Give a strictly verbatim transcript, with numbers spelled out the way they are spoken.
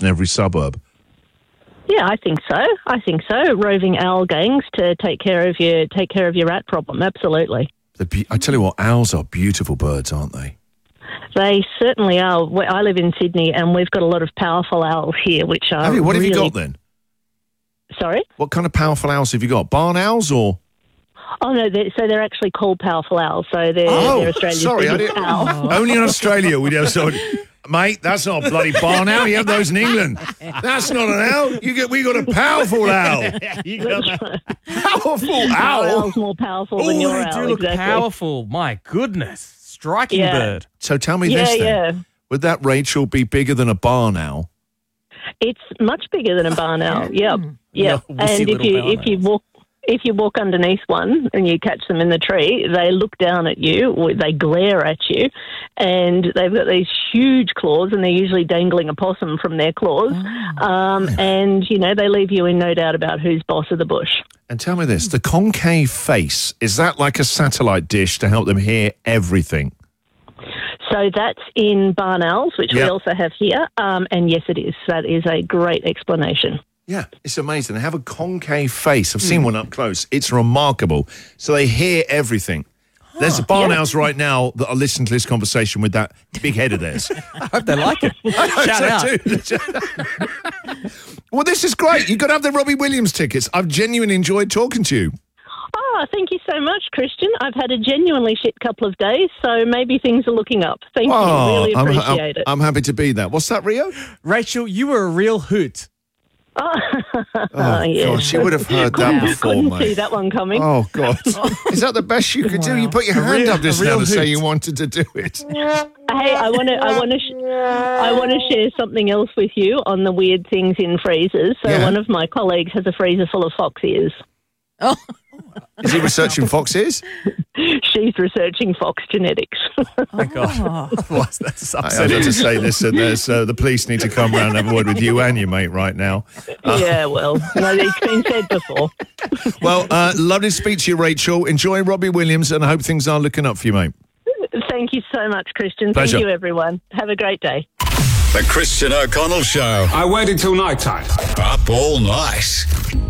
in every suburb. Yeah, I think so. I think so. Roving owl gangs to take care of your take care of your rat problem. Absolutely. The be- I tell you what, owls are beautiful birds, aren't they? They certainly are. I live in Sydney, and we've got a lot of powerful owls here, which are. Have you? What really... have you got then? Sorry? What kind of powerful owls have you got? Barn owls or? Oh no, they're, so they're actually called powerful owls. So they're, oh, they're Australia's sorry, I biggest didn't. owl. Only in Australia we have so. Mate, that's not a bloody barn owl. You have those in England. That's not an owl. You get, we got a powerful owl. You got a powerful Our owl. owl's more powerful than Oh, your they owl. do look exactly. powerful. My goodness. Striking Yeah. bird. So tell me Yeah, this then. yeah. Would that Rachel be bigger than a barn owl? It's much bigger than a barn owl. Yep, yep. No, wussy and if little you barn if you owls. walk if you walk underneath one and you catch them in the tree, they look down at you, or they glare at you, and they've got these huge claws, and they're usually dangling a possum from their claws. Oh. Um, and you know they leave you in no doubt about who's boss of the bush. And tell me this, the concave face, is that like a satellite dish to help them hear everything? So that's in barn owls, which we Yep. also have here. Um, and yes, it is. That is a great explanation. Yeah, it's amazing. They have a concave face. I've seen one up close. It's remarkable. So they hear everything. There's barn Yeah. owls right now that are listening to this conversation with that big head of theirs. I hope they like it. Shout out. Shout Well, this is great. You've got to have the Robbie Williams tickets. I've genuinely enjoyed talking to you. Oh, thank you so much, Christian. I've had a genuinely shit couple of days, so maybe things are looking up. Thank you. Really I'm, appreciate I'm, it. I'm happy to be that. What's that, Rio? Rachel, you were a real hoot. oh, Oh, yeah. gosh, you would have heard that Couldn't- before, Couldn't mate. see that one coming. Oh, God. Is that the best you could do? You put your A hand real- up just a real now to say hoot. you wanted to do it. Hey, I want to, I want to, sh- I want to share something else with you on the weird things in freezers. So Yeah. one of my colleagues has a freezer full of fox ears. Oh, Is he researching foxes? She's researching fox genetics. my God. What's that? I have Upsetting. to say, listen, there's, uh, the police need to come round and have a word with you and your mate right now. yeah, well, no, it's been said before. Well, uh, lovely to speak to you, Rachel. Enjoy Robbie Williams, and I hope things are looking up for you, mate. Thank you so much, Christian. Pleasure. Thank you, everyone. Have a great day. The Christian O'Connell Show. I waited till night time. Up all night.